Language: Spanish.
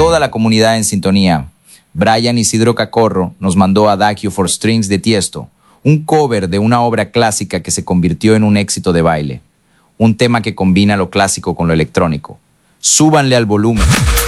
toda la comunidad en sintonía. Brian Isidro Cacorro nos mandó Adagio for Strings de Tiesto, un cover de una obra clásica que se convirtió en un éxito de baile. Un tema que combina lo clásico con lo electrónico. Súbanle al volumen.